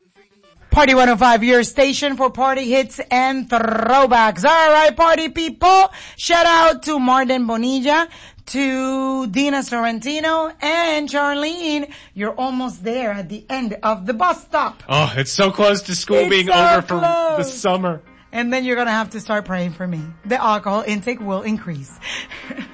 Party 105, your station for party hits and throwbacks. All right, party people. Shout out to Martin Bonilla, to Dina Sorrentino, and Charlene. You're almost there at the end of the bus stop. Oh, it's so close to school being over for the summer. And then you're going to have to start praying for me. The alcohol intake will increase.